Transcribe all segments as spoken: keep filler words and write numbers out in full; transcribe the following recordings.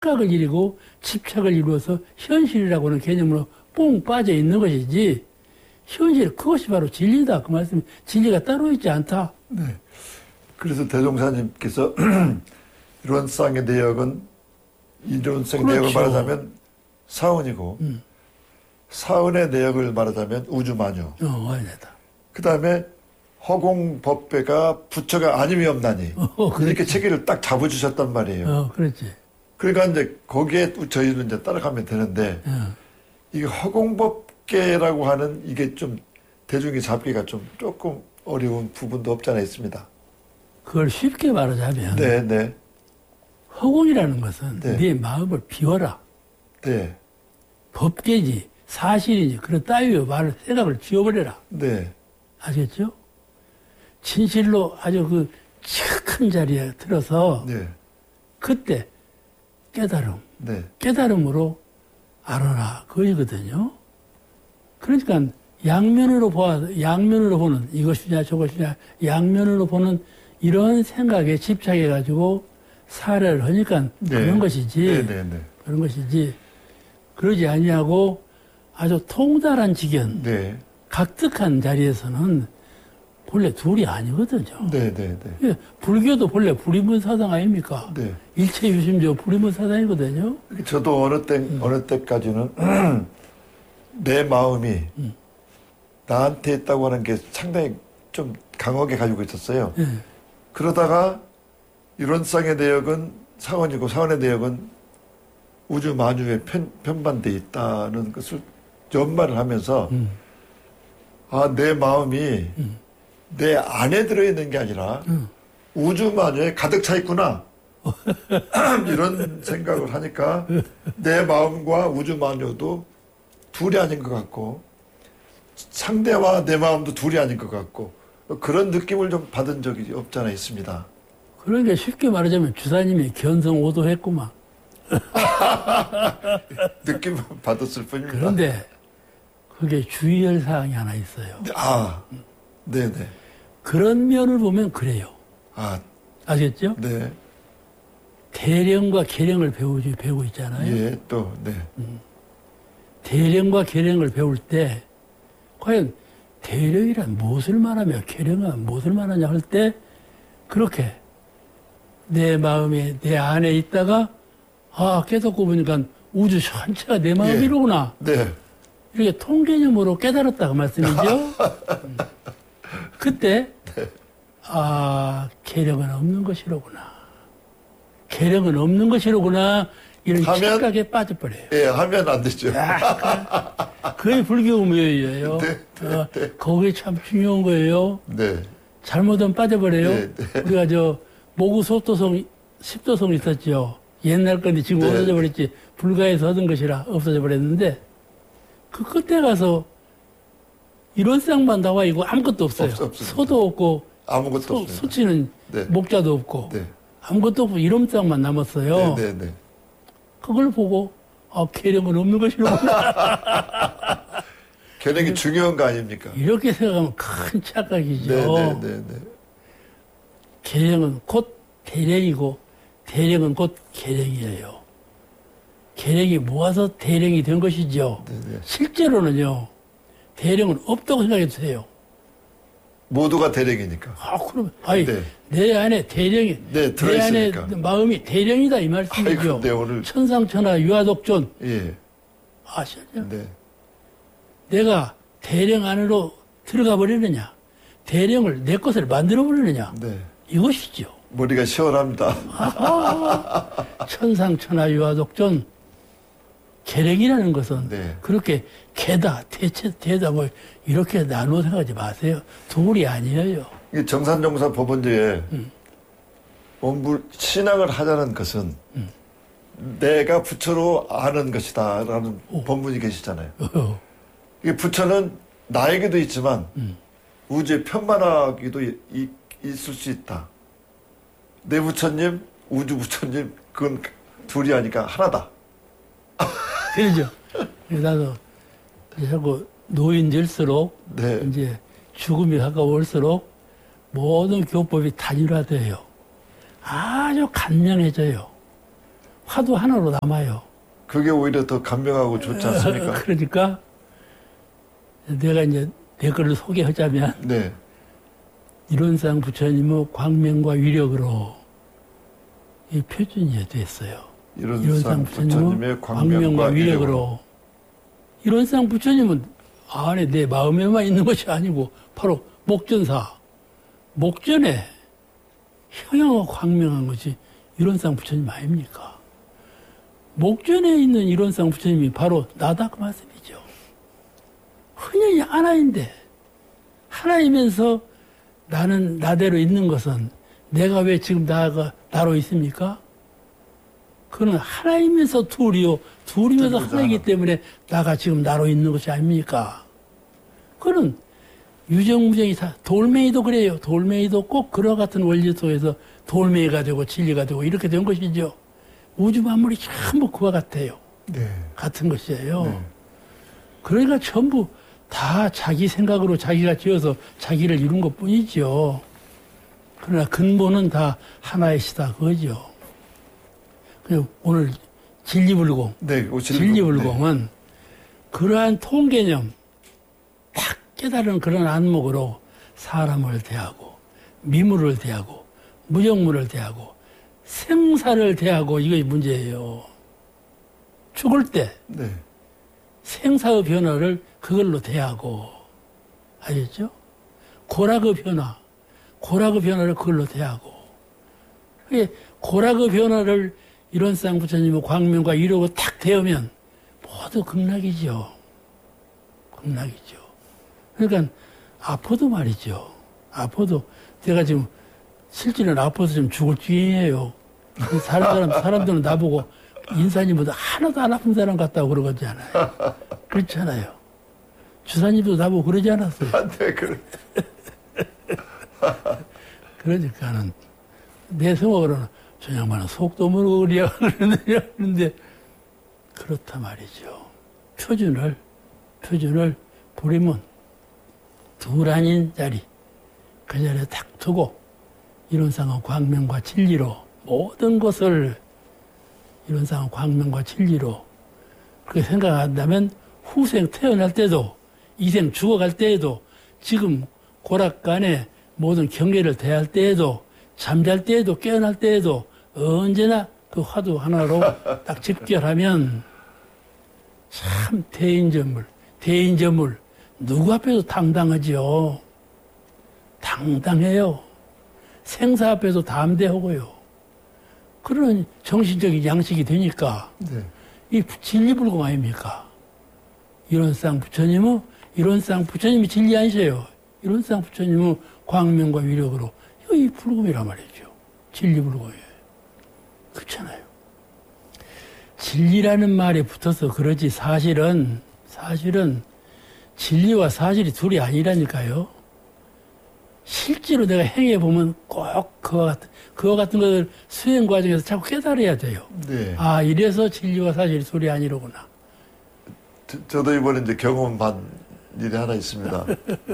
착각을 이루고 집착을 이루어서 현실이라고 하는 개념으로 뽕 빠져 있는 것이지 현실 그것이 바로 진리다. 그 말씀이 진리가 따로 있지 않다. 네. 그래서 대종사님께서 이론상의 내역은 이론상 그렇죠. 내역을 말하자면 사원이고 음. 사원의 내역을 말하자면 우주만유. 어, 맞다. 그 다음에 허공법배가 부처가 아님이 없나니 어, 이렇게 체계를 딱 잡아주셨단 말이에요. 어, 그렇지. 그러니까 이제 거기에 저희는 이제 따라가면 되는데 어. 이게 허공법계라고 하는 이게 좀 대중이 잡기가 좀 조금 어려운 부분도 없지 않아 있습니다. 그걸 쉽게 말하자면 네, 네. 허공이라는 것은 네. 네 마음을 비워라. 네. 법계지 사실이지 그런 따위의 말을 생각을 지워버려라. 네. 아시겠죠? 진실로 아주 그 큰 자리에 들어서 네. 그때 깨달음, 네. 깨달음으로 알아라 그거거든요. 그러니까 양면으로 보아 양면으로 보는 이것이냐 저것이냐 양면으로 보는 이런 생각에 집착해가지고 살해를 하니까 네. 그런 것이지. 네, 네, 네. 그런 것이지. 그러지 아니하고 아주 통달한 지견, 네. 각득한 자리에서는 본래 둘이 아니거든요. 네, 네, 네. 불교도 본래 불이문사당 아닙니까? 네. 일체유심조 불이문사당이거든요. 저도 어느 때 음. 어느 때까지는 내 마음이 음. 나한테 있다고 하는 게 상당히 좀 강하게 가지고 있었어요. 네. 그러다가 이론상의 내역은 사원이고 사원의 내역은 우주 만유에 편, 편반돼 있다는 것을 연말을 하면서 음. 아, 내 마음이 음. 내 안에 들어있는 게 아니라 음. 우주 만유에 가득 차 있구나. 이런 생각을 하니까 내 마음과 우주 만유도 둘이 아닌 것 같고 상대와 내 마음도 둘이 아닌 것 같고 그런 느낌을 좀 받은 적이 없지 않아 있습니다. 그러니까 쉽게 말하자면 주사님이 견성오도했구만. 느낌을 받았을 뿐입니다. 그런데 그게 주의할 사항이 하나 있어요. 아, 네네. 그런 면을 보면 그래요. 아, 아시겠죠? 네. 대령과 계령을 배우지, 배우고 있잖아요. 예, 또, 네. 음. 대령과 계령을 배울 때, 과연 대령이란 무엇을 말하며 계령은 무엇을 말하냐 할 때, 그렇게 내 마음에, 내 안에 있다가, 아, 깨닫고 보니까 우주 전체가 내 마음이로구나. 예. 네. 이렇게 통개념으로 깨달았다, 그 말씀이죠. 음. 그때, 네. 아, 계령은 없는 것이로구나. 계령은 없는 것이로구나. 이런 하면, 착각에 빠져버려요. 예, 하면 안 되죠. 아, 그게 불교무예요. 네, 네, 어, 네. 거기에 참 중요한 거예요. 네. 잘못하면 빠져버려요. 네, 네. 우리가 저, 모구 소도성, 십도성 있었죠. 옛날 건데 지금 네. 없어져 버렸지. 불가에서 얻은 것이라 없어져 버렸는데, 그 끝에 가서 이론상만 나와 있고 아무것도 없어요. 없, 소도 없고, 아무것도 소, 없어요. 수치는 네. 목자도 없고, 네. 아무것도 없고 이론상만 남았어요. 네, 네, 네. 그걸 보고 아, 계령은 없는 것이로구나. 계령이 중요한 거 아닙니까? 이렇게 생각하면 큰 착각이죠. 네, 네, 네, 네. 계령은 곧 대령이고 대령은 곧 계령이에요. 계령이 모아서 대령이 된 것이죠. 네, 네. 실제로는요. 대령은 없다고 생각해 주세요. 모두가 대령이니까. 아, 그러면 아니 네. 내 안에 대령이 네, 내 안에 마음이 대령이다 이 말씀이죠. 네, 오늘 천상천하 유아독존. 예. 아시죠? 네. 내가 대령 안으로 들어가 버리느냐, 대령을 내 것을 만들어 버리느냐. 네. 이것이죠. 머리가 시원합니다. 아하, 천상천하 유아독존. 계령이라는 것은 네. 그렇게 개다, 대체, 대다, 뭐, 이렇게 나누어 생각하지 마세요. 둘이 아니에요. 이 정산정사 법원제에 음. 원불 신앙을 하자는 것은 음. 내가 부처로 아는 것이다라는 오. 법문이 계시잖아요. 어. 이 부처는 나에게도 있지만 음. 우주에 편만하기도 이, 이, 있을 수 있다. 내 부처님, 우주 부처님, 그건 둘이 아니까 하나다. 그러죠. 나도 자꾸 노인 들수록 네. 이제 죽음이 가까울수록 모든 교법이 단일화돼요. 아주 간명해져요. 화두 하나로 남아요. 그게 오히려 더 감명하고 좋지 않습니까? 그러니까 내가 이제 내 글을 소개하자면 네. 이론상 부처님의 광명과 위력으로 이 표준이 됐어요. 이론상 부처님의 광명과 위력으로. 이론상 부처님은 안에 내 마음에만 있는 것이 아니고 바로 목전사, 목전에 형형하고 광명한 것이 이론상 부처님 아닙니까? 목전에 있는 이론상 부처님이 바로 나다 그 말씀이죠. 흔히 하나인데 하나이면서 나는 나대로 있는 것은 내가 왜 지금 나가 나로 있습니까? 그는 하나이면서 둘이요, 둘이면서 하나이기 때문에 나가 지금 나로 있는 것이 아닙니까? 그는 유정무정이 다, 돌멩이도 그래요. 돌멩이도 꼭 그와 같은 원리 속에서 돌멩이가 되고 진리가 되고 이렇게 된 것이죠. 우주 만물이 전부 그와 같아요. 네. 같은 것이에요. 네. 그러니까 전부 다 자기 생각으로 자기가 지어서 자기를 이룬 것 뿐이죠. 그러나 근본은 다 하나의 시다 그거죠. 오늘 진리불공, 네, 진리불공은 네. 그러한 통개념, 딱 깨달은 그런 안목으로 사람을 대하고 미물을 대하고 무정물을 대하고 생사를 대하고 이게 문제예요. 죽을 때 네. 생사의 변화를 그걸로 대하고 알겠죠? 고락의 변화, 고락의 변화를 그걸로 대하고 고락의 변화를 이론상 부처님의 광명과 이루고 탁 대으면 모두 극락이죠. 극락이죠. 그러니까 아파도 말이죠. 아파도 내가 지금 실제로는 아파서 좀 죽을 중이에요. 사람, 사람들은 나보고 인사님보다 하나도 안 아픈 사람 같다고 그러거든요. 그렇잖아요. 주사님도 나보고 그러지 않았어요. 안 돼, 그래. 그러니까는 내 성으로는 저 양반은 속도 모르고 그래야 그러는데 그렇다 말이죠. 표준을 표준을 부리면 둘 아닌 자리 그 자리에 딱 두고 이론상의 광명과 진리로 모든 것을 이론상의 광명과 진리로 그렇게 생각한다면 후생 태어날 때도 이생 죽어갈 때에도 지금 고락간에 모든 경계를 대할 때에도 잠잘 때에도 깨어날 때에도 언제나 그 화두 하나로 딱 집결하면 참 대인전물, 대인전물 누구 앞에도 당당하지요. 당당해요. 생사 앞에도 담대하고요. 그런 정신적인 양식이 되니까 네. 이 진리불공 아닙니까? 이론상 부처님은 이론상 부처님이 진리 아니세요. 이론상 부처님은 광명과 위력으로 이 불공이란 말이죠. 진리불공이에요. 그렇잖아요. 진리라는 말이 붙어서 그러지 사실은 사실은 진리와 사실이 둘이 아니라니까요. 실제로 내가 행해 보면 꼭 그와 같은 그와 같은 것을 수행 과정에서 자꾸 깨달아야 돼요. 네. 아 이래서 진리와 사실이 둘이 아니로구나. 저, 저도 이번에 이제 경험한 일이 하나 있습니다.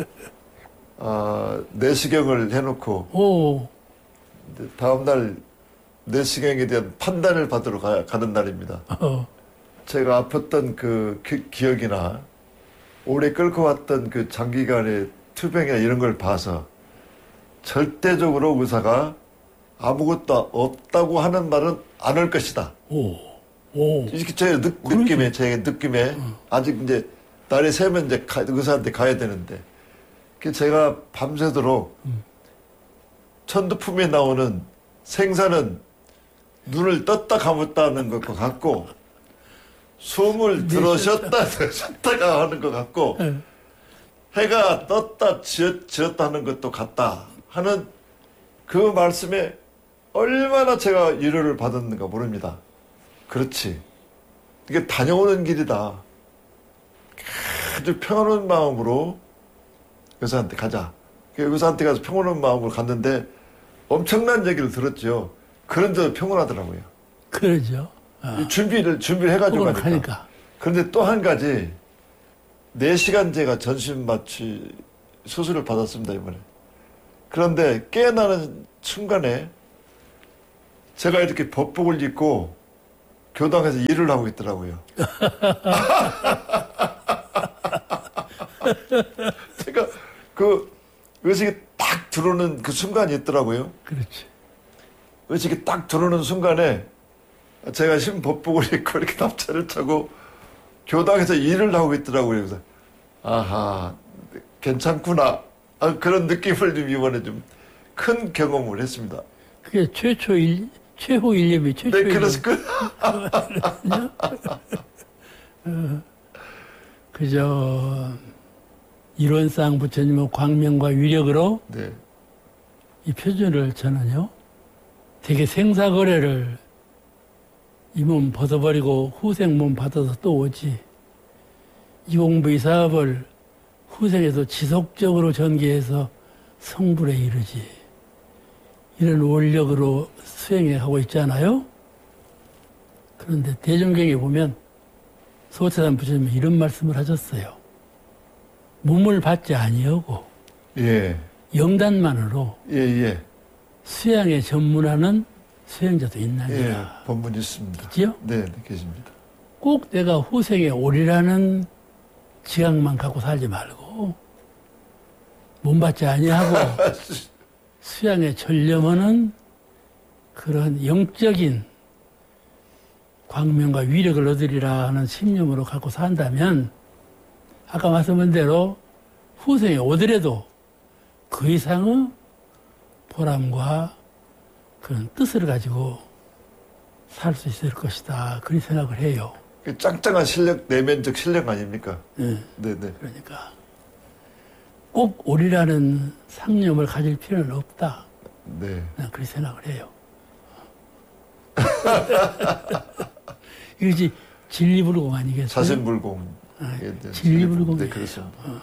아, 내시경을 해놓고 오. 다음 날 내시경에 대한 판단을 받으러 가, 가는 날입니다. 어. 제가 아팠던 그 기, 기억이나 오래 끌고 왔던 그 장기간의 투병이나 이런 걸 봐서 절대적으로 의사가 아무것도 없다고 하는 말은 안 할 것이다. 오. 오. 이렇게 제 느, 느낌에, 제 느낌에 어. 아직 이제 날이 새면 이제 가, 의사한테 가야 되는데 제가 밤새도록 음. 천두품에 나오는 생사는 눈을 떴다 감았다는 것 같고 숨을 들어 쉬었다 쉬었다가 하는 것 같고 네. 해가 떴다 지었, 지었다 하는 것도 같다 하는 그 말씀에 얼마나 제가 위로를 받았는가 모릅니다. 그렇지. 이게 다녀오는 길이다. 아주 평안한 마음으로 의사한테 가자. 의사한테 가서 평온한 마음으로 갔는데 엄청난 얘기를 들었죠. 그런데도 평온하더라고요. 그러죠. 아. 준비를, 준비를 해가지고 가니까. 가니까. 그런데 또 한 가지, 네 시간 제가 전신 마취 수술을 받았습니다, 이번에. 그런데 깨어나는 순간에 제가 이렇게 법복을 입고 교당에서 일을 하고 있더라고요. 제가 그 의식이 딱 들어오는 그 순간이 있더라고요. 그렇지. 의식이 딱 들어오는 순간에 제가 신법복을 입고 이렇게 납차를 타고 교당에서 일을 하고 있더라고요. 그래서 아하, 괜찮구나. 아, 그런 느낌을 좀 이번에 좀 큰 경험을 했습니다. 그게 최초 일, 최후 일념이 최초 네, 일념. 그래서 그 어, 그저 이론상 부처님은 광명과 위력으로 네. 이 표준을 저는요 되게 생사거래를 이 몸 벗어버리고 후생 몸 받아서 또 오지 이 공부 이 사업을 후생에서 지속적으로 전개해서 성불에 이르지 이런 원력으로 수행해 하고 있잖아요. 그런데 대종경에 보면 소태산 부처님이 이런 말씀을 하셨어요. 몸을 받지 아니하고 예. 영단만으로 예, 예. 수양에 전문하는 수행자도 있나니라. 예, 본문 있습니다. 있지요? 네, 네, 계십니다. 꼭 내가 후생에 오리라는 지각만 갖고 살지 말고 몸 받지 아니하고 수양에 전념하는 그런 영적인 광명과 위력을 얻으리라 하는 신념으로 갖고 산다면 아까 말씀한 대로 후생에 오더라도 그 이상의 보람과 그런 뜻을 가지고 살 수 있을 것이다. 그런 생각을 해요. 그 짱짱한 실력, 내면적 실력 아닙니까? 네. 네네. 그러니까 꼭 오리라는 상념을 가질 필요는 없다. 네. 난 그렇게 생각을 해요. 이것이 진리불공 아니겠어요? 사신불공. 아, 예, 네, 진리불공이에요. 네, 그렇습니다. 어.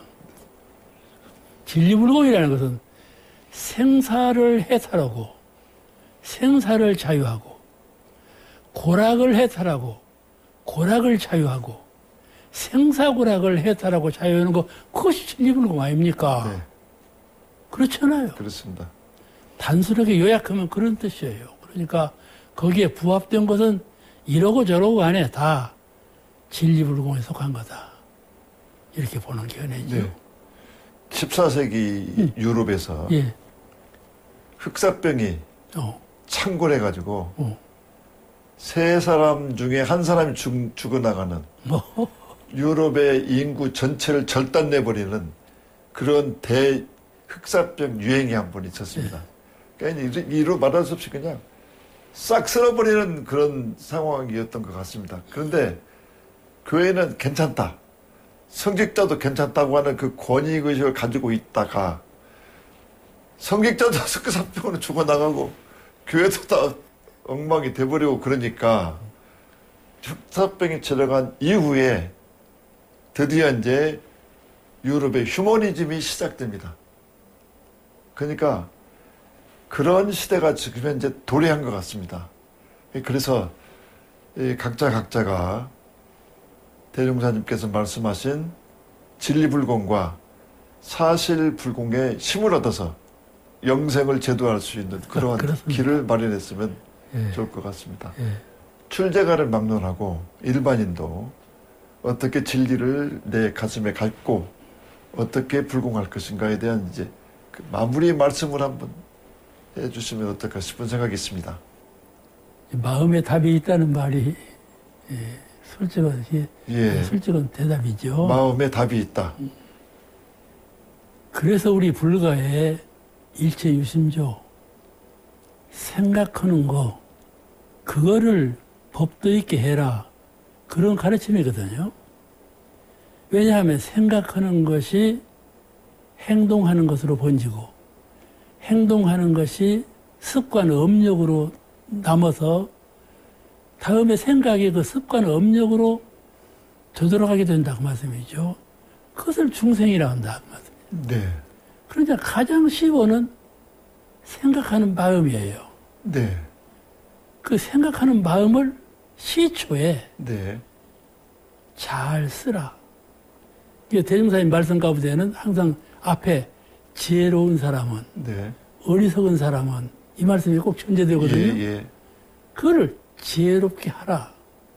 진리불공이라는 것은 생사를 해탈하고 생사를 자유하고 고락을 해탈하고 고락을 자유하고 생사고락을 해탈하고 자유하는 거 그것이 진리불공 아닙니까? 네. 그렇잖아요. 그렇습니다. 단순하게 요약하면 그런 뜻이에요. 그러니까 거기에 부합된 것은 이러고 저러고 안에 다 진리불공에 속한 거다. 이렇게 보는 게 은혜죠. 네. 십사 세기 음. 유럽에서 예. 흑사병이 어. 창궐해가지고 어. 세 사람 중에 한 사람이 죽, 죽어나가는 뭐. 유럽의 인구 전체를 절단내버리는 그런 대 흑사병 유행이 한 번 있었습니다. 그러니까 이로 말할 수 없이 그냥 싹 쓸어버리는 그런 상황이었던 것 같습니다. 그런데 교회는 괜찮다. 성직자도 괜찮다고 하는 그 권위의식을 가지고 있다가 성직자도 흑사병으로 죽어나가고 교회도 다 엉망이 돼버리고 그러니까 흑사병이 들어간 이후에 드디어 이제 유럽의 휴머니즘이 시작됩니다. 그러니까 그런 시대가 지금 현재 도래한 것 같습니다. 그래서 각자 각자가 대종사님께서 말씀하신 진리불공과 사실불공에 힘을 얻어서 영생을 제도할 수 있는 그런 아, 길을 마련했으면 예. 좋을 것 같습니다. 예. 출제가를 막론하고 일반인도 어떻게 진리를 내 가슴에 갖고 어떻게 불공할 것인가에 대한 이제 그 마무리 말씀을 한번 해주시면 어떨까 싶은 생각이 있습니다. 마음에 답이 있다는 말이 예, 솔직한 예. 솔직한 대답이죠. 마음에 답이 있다. 그래서 우리 불가에 일체유심조 생각하는 거 그거를 법도 있게 해라 그런 가르침이거든요. 왜냐하면 생각하는 것이 행동하는 것으로 번지고 행동하는 것이 습관 업력으로 남아서 다음에 생각이 그 습관 업력으로 되돌아가게 된다고 말씀이죠. 그것을 중생이라고 한다 그 말씀이죠. 네. 그러니까 가장 쉬워는 생각하는 마음이에요. 네. 그 생각하는 마음을 시초에 네. 잘 쓰라. 대종사님 말씀 가운데는 항상 앞에 지혜로운 사람은, 네. 어리석은 사람은 이 말씀이 꼭 전제되거든요. 예, 예. 그거를 지혜롭게 하라.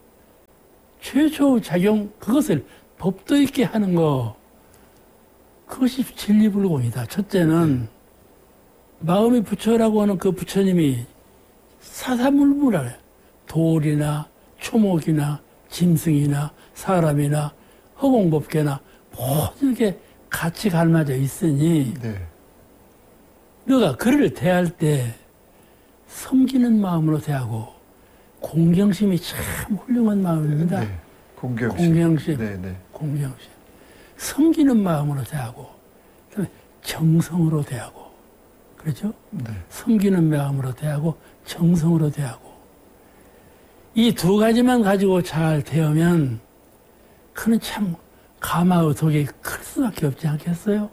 최초 작용, 그것을 법도 있게 하는 거, 그것이 진리불공이다. 첫째는 마음의 부처라고 하는 그 부처님이 사사물물하래. 돌이나 초목이나 짐승이나 사람이나 허공법계나 모든 게 같이 갈맞아 있으니 네. 너가 그를 대할 때 섬기는 마음으로 대하고 공경심이 참 훌륭한 마음입니다. 네. 공경심. 공경심. 네, 네. 공경심. 섬기는 마음으로 대하고 그다음에 정성으로 대하고 그렇죠? 네. 섬기는 마음으로 대하고 정성으로 대하고 이 두 가지만 가지고 잘 대하면 그는 참 가마의덕이 클 수밖에 없지 않겠어요?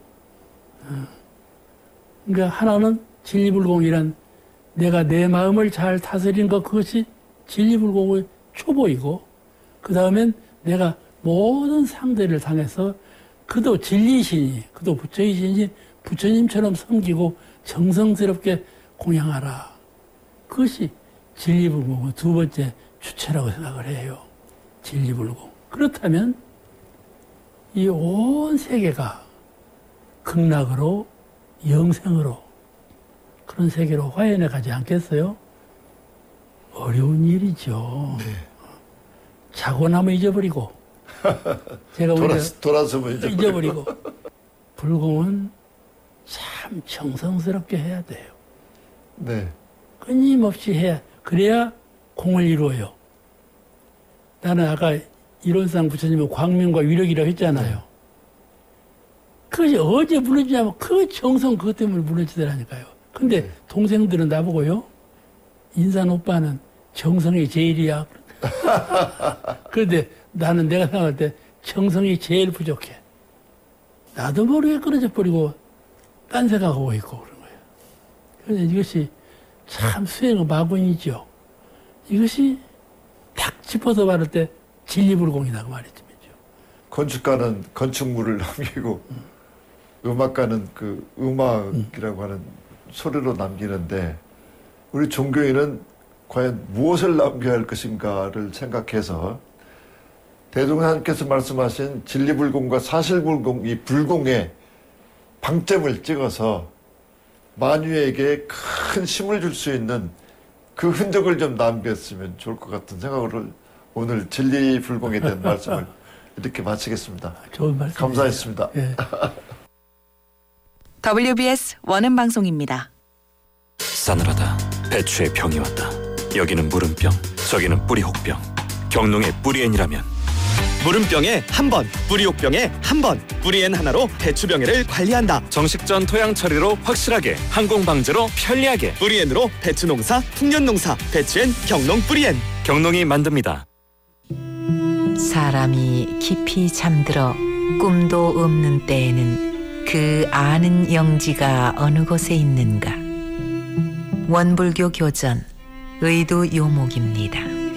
그러니까 하나는 진리불공이란 내가 내 마음을 잘 다스리는 것, 그것이 진리불공의 초보이고, 그 다음엔 내가 모든 상대를 당해서 그도 진리신이, 그도 부처이신이 부처님처럼 섬기고 정성스럽게 공양하라. 그것이 진리불공의 두 번째 주체라고 생각을 해요. 진리불공. 그렇다면 이 온 세계가 극락으로 영생으로 그런 세계로 화연해 가지 않겠어요? 어려운 일이죠. 네. 자고 나면 잊어버리고 제가 돌아, 돌아서면 잊어버리고. 잊어버리고 불공은 참 정성스럽게 해야 돼요. 네. 끊임없이 해야, 그래야 공을 이루어요. 나는 아까 이론상 부처님은 광명과 위력이라고 했잖아요. 그것이 어제 무너지냐면 그 정성 그것 때문에 무너지더라니까요. 근데 네. 동생들은 나보고요. 인산 오빠는 정성이 제일이야. 그런데 나는 내가 생각할 때 정성이 제일 부족해. 나도 모르게 끊어져 버리고 딴 생각하고 있고 그런 거예요. 그런데 이것이 참 수행의 마군이죠. 이것이 딱 짚어서 말할 때 진리불공이다 그 말이죠. 건축가는 건축물을 남기고 음. 음악가는 그 음악이라고 음. 하는 소리로 남기는데 우리 종교인은 과연 무엇을 남겨야 할 것인가를 생각해서 대종사님께서 말씀하신 진리불공과 사실불공, 이 불공의 방점을 찍어서 만유에게 큰 힘을 줄 수 있는 그 흔적을 좀 남겼으면 좋을 것 같은 생각을 오늘 진리불공에 대한 말씀을 이렇게 마치겠습니다. 좋은 말씀. 감사했습니다. 예. 더블유비에스 원음 방송입니다. 싸늘하다. 배추에 병이 왔다. 여기는 물음병, 저기는 뿌리혹병. 경농의 뿌리엔이라면 물음병에 한 번, 뿌리혹병에 한 번. 뿌리엔 하나로 배추병해를 관리한다. 정식전 토양 처리로 확실하게, 항공 방제로 편리하게. 뿌리엔으로 배추 농사, 풍년 농사. 배추엔 경농 뿌리엔. 경농이 만듭니다. 사람이 깊이 잠들어 꿈도 없는 때에는 그 아는 영지가 어느 곳에 있는가. 원불교 교전 의도 요목입니다.